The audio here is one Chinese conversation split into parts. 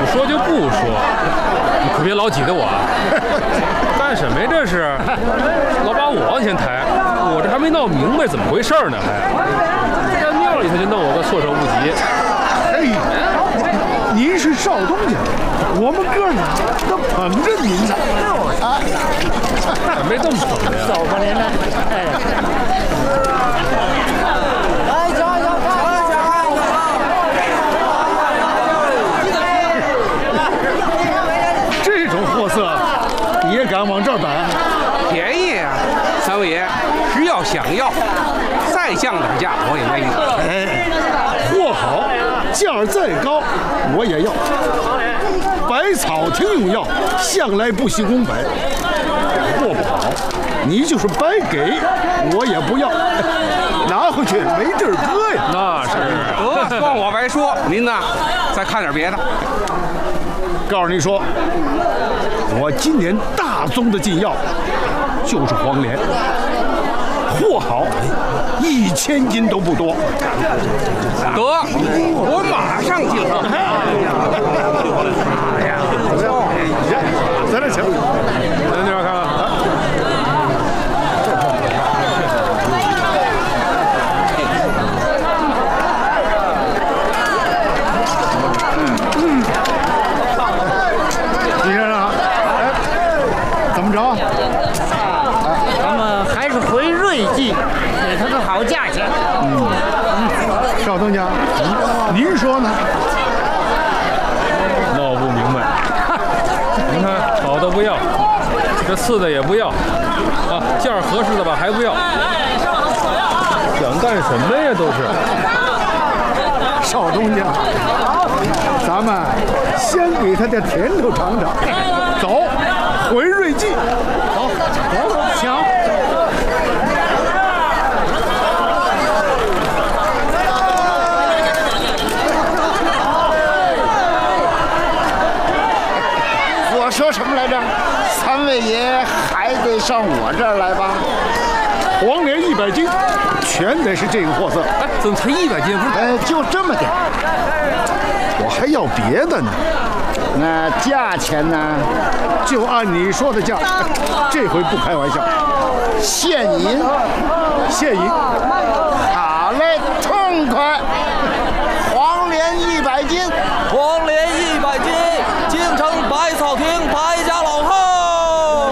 说就不说，你可别老挤着我啊！干什么呀？这是老把我往前抬，我这还没闹明白怎么回事呢，还在庙里头就弄我个措手不及。 哎，您是少东家，我们哥俩都捧着您呢。啊， 没这么捧的呀。 走吧您呢？哎。 这种货色，你也敢往这儿摆？ 便宜啊，三位爷，只要想要，再降点价我也愿意。 哎，货好，价儿再高我也要。百草亭用药，向来不惜工本。货不好，你就是白给我也不要，拿回去没地儿搁呀。 那是， 算我白说，您呢，再看点别的。 告诉你说，我今年大宗的进药就是黄连，货好，1000斤都不多。 得，我马上进货。 哎呀，在这请， 在那边看看。 李先生，哎，怎么着？ 咱们还是回瑞记，给他个好价钱。 少东家，您说呢？ 闹不明白。你看，好的不要，这次的也不要，啊，价儿合适的吧还不要，想干什么呀？都是。 少东家，咱们先给他点甜头尝尝。走，回瑞记。走，抢。 我说什么来着？三位爷还得上我这儿来吧？ 黄连100斤，全得是这个货色。 哎，怎么才100斤？不是， 就这么点。 我还要别的呢。 那价钱呢？ 就按你说的价，这回不开玩笑。 现银， 现银。 好嘞，痛快。黄连100斤， 黄连100斤，京城百草亭白家老号。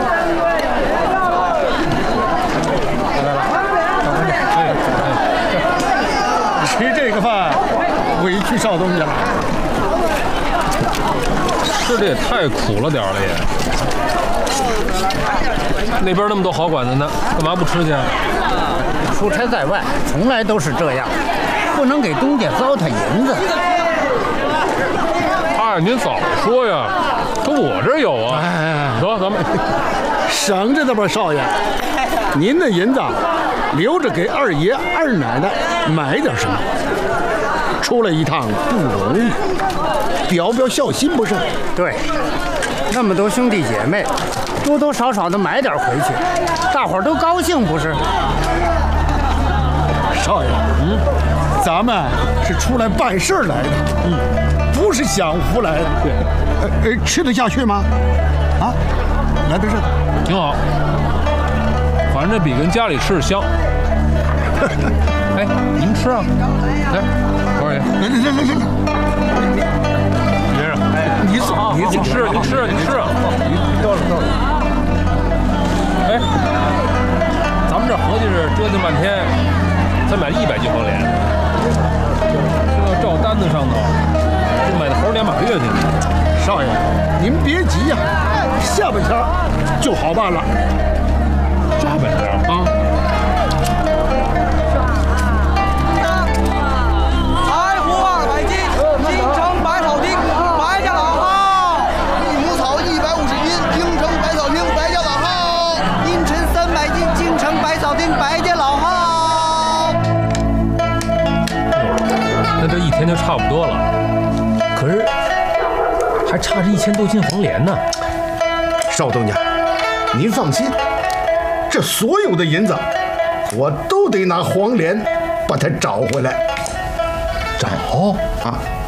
吃这个饭，委屈少东家了。 吃的也太苦了点儿了也。那边那么多好馆子呢，干嘛不吃去啊？ 出差在外，从来都是这样，不能给东家糟蹋银子。 哎，您早说呀，可我这儿有啊。走，咱们省着点吧，少爷。您的银子留着给二爷、二奶奶买点什么。出来一趟不容易，表表孝心不是？ 对，那么多兄弟姐妹，多多少少的买点回去，大伙儿都高兴不是？ 少爷，咱们是出来办事来的，不是享福来的。对，吃得下去吗？啊，来到这挺好，反正这比跟家里吃的香。哎，你们吃啊，来，王二爷， 来， 先生， 你走， 你吃，你吃，你吃。 到了。 哎，咱们这合计是折腾半天，才买100斤黄连。这要照单子上头，这买的猴2把月去呢。 少爷，您别急呀，下半天就好办了。 下半天啊。 柴胡200斤，京城百草厅白家老号。 木草150斤，京城百草厅白家老号。 阴沉300斤，京城百草厅白家老号。 那这一天就差不多了，可是还差着1000多斤黄连呢。 少东家，您放心，这所有的银子，我都得拿黄连把它找回来。 找啊！